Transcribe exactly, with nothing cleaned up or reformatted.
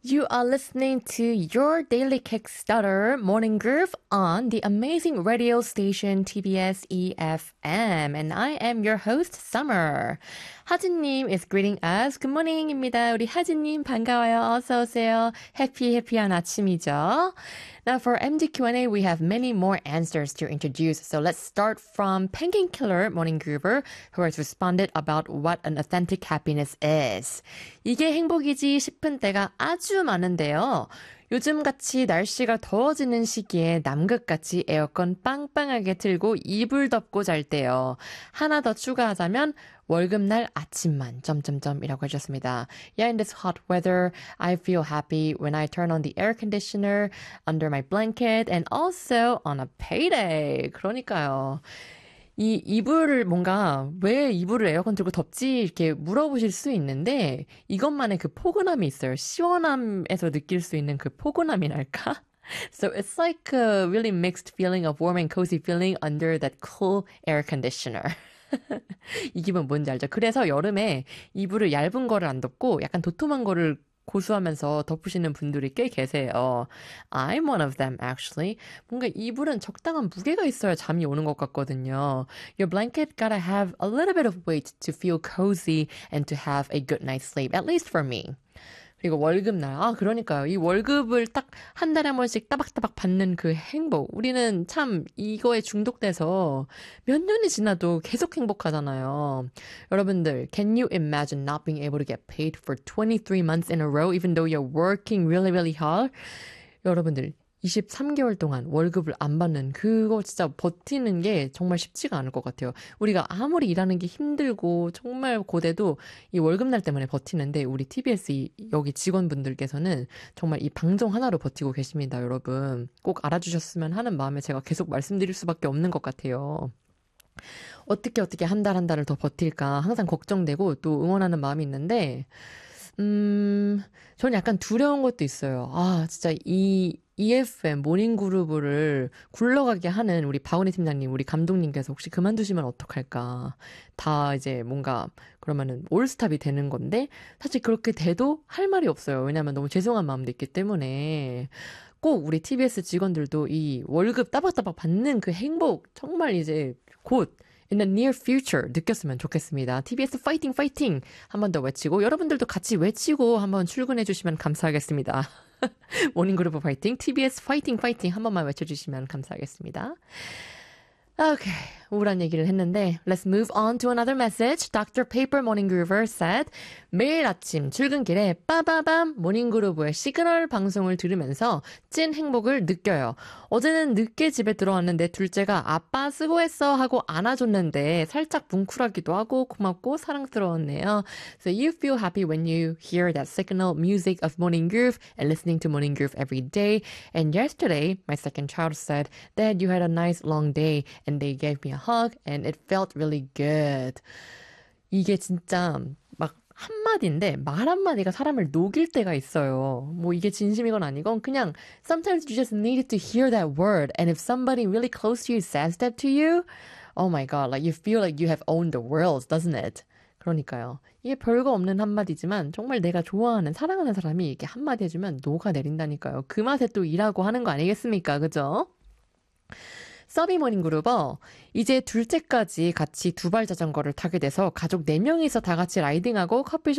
You are listening to your daily Kickstarter morning groove on the amazing radio station T B S E F M. And I am your host, Summer. 하진님 is greeting us. Good morning입니다. 우리 하진님 반가워요. 어서 오세요. 해피 해피한 아침이죠. Now for M D Q and A, we have many more answers to introduce. So let's start from Penguin Killer Morning Groover, who has responded about what an authentic happiness is. 이게 행복이지 싶은 때가 아주 많은데요. 요즘같이 날씨가 더워지는 시기에 남극같이 에어컨 빵빵하게 틀고 이불 덮고 잘 때요. 하나 더 추가하자면 월급날 아침만 점점점이라고 해주셨습니다. Yeah, in this hot weather, I feel happy when I turn on the air conditioner under my blanket and also on a payday. 그러니까요. 이 이불을 뭔가 왜 이불을 에어컨 틀고 덥지 이렇게 물어보실 수 있는데 이것만의 그 포근함이 있어요. 시원함에서 느낄 수 있는 그 포근함이랄까? So it's like a really mixed feeling of warm and cozy feeling under that cool air conditioner. 이 기분 뭔지 알죠? 그래서 여름에 이불을 얇은 거를 안 덮고 약간 도톰한 거를 고수하면서 덮으시는 분들이 꽤 계세요. I'm one of them, actually. 뭔가 이불은 적당한 무게가 있어야 잠이 오는 것 같거든요. Your blanket gotta have a little bit of weight to feel cozy and to have a good night's sleep, at least for me. 그리고 월급날. 아, 그러니까요. 이 월급을 딱 한 달에 한 번씩 따박따박 받는 그 행복. 우리는 참 이거에 중독돼서 몇 년이 지나도 계속 행복하잖아요. 여러분들, can you imagine not being able to get paid for twenty-three months in a row even though you're working really, really hard? 여러분들, 이십삼 개월 동안 월급을 안 받는 그거 진짜 버티는 게 정말 쉽지가 않을 것 같아요. 우리가 아무리 일하는 게 힘들고 정말 고돼도 이 월급날 때문에 버티는데 우리 티비에스 여기 직원분들께서는 정말 이 방송 하나로 버티고 계십니다, 여러분. 꼭 알아주셨으면 하는 마음에 제가 계속 말씀드릴 수밖에 없는 것 같아요. 어떻게 어떻게 한 달 한 달을 더 버틸까 항상 걱정되고 또 응원하는 마음이 있는데 음, 저는 약간 두려운 것도 있어요. 아, 진짜 이 이에프엠 모닝그루브를 굴러가게 하는 우리 박은희 팀장님, 우리 감독님께서 혹시 그만두시면 어떡할까. 다 이제 뭔가 그러면은 올스탑이 되는 건데 사실 그렇게 돼도 할 말이 없어요. 왜냐하면 너무 죄송한 마음도 있기 때문에 꼭 우리 티비에스 직원들도 이 월급 따박따박 받는 그 행복 정말 이제 곧 in the near future 느꼈으면 좋겠습니다. 티비에스 파이팅 파이팅 한 번 더 외치고 여러분들도 같이 외치고 한번 출근해 주시면 감사하겠습니다. 모닝그룹 파이팅, 티비에스 파이팅 파이팅 한 번만 외쳐주시면 감사하겠습니다. Okay, 우울한 얘기를 했는데 Let's move on to another message. doctor Paper Morning Groover said 매일 아침 출근길에 빠바밤 모닝그루브의 시그널 방송을 들으면서 찐 행복을 느껴요. 어제는 늦게 집에 들어왔는데 둘째가 아빠 수고했어 하고 안아줬는데 살짝 뭉클하기도 하고 고맙고 사랑스러웠네요. So you feel happy when you hear that signal music of Morning Groove and listening to Morning Groove every day. And yesterday, my second child said that you had a nice long day and they gave me a hug and it felt really good. 이게 진짜 막 한마디인데 말 한마디가 사람을 녹일 때가 있어요. 뭐 이게 진심이건 아니건 그냥 sometimes you just needed to hear that word and if somebody really close to you says that to you, oh my god, like you feel like you have owned the world, doesn't it? 그러니까요. 이게 별거 없는 한마디지만 정말 내가 좋아하는 사랑하는 사람이 이렇게 한마디 해주면 녹아내린다니까요. 그 맛에 또 일하고 하는 거 아니겠습니까? 그죠? 서비 모닝 그루버 이제 둘째까지 같이 두발 자전거를 타게 돼서 가족 네 명이서 다 같이 라이딩하고 커피숍